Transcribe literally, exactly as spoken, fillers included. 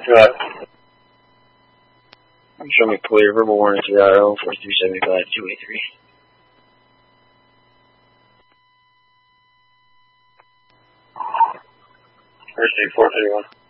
Right. Show me clear. Verbal warning three R O four three seven five two eight three. First eight four three one.